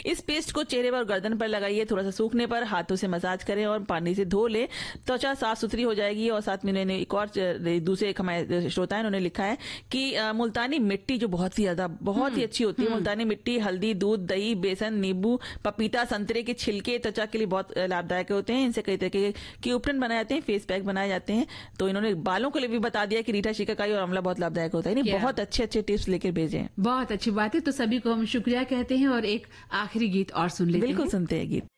इस पेस्ट को चेहरे पर और गर्दन पर लगाइए, थोड़ा सा सूखने पर हाथों से मसाज करें और पानी से धो ले, त्वचा साफ सुथरी हो जाएगी। और साथ में इन्होंने एक और दूसरे एक हमारे श्रोता है, उन्होंने लिखा है कि मुल्तानी मिट्टी जो बहुत ही अच्छी होती है, मुल्तानी मिट्टी, हल्दी, दूध, दही, बेसन, नींबू, पपीता, संतरे के छिलके त्वचा के लिए बहुत लाभदायक होते हैं। इनसे कई तरह के उपटन बनाए जाते हैं, फेस पैक बनाए जाते हैं। तो इन्होंने बालों के लिए भी बता दिया कि रीठा, शिकाकाई और आंवला बहुत लाभदायक होता है। बहुत अच्छे टिप्स लेकर भेजे। बहुत अच्छी बात है। तो सभी को हम शुक्रिया कहते हैं और एक आखिरी गीत और सुन लेते हैं। बिल्कुल सुनते हैं गीत।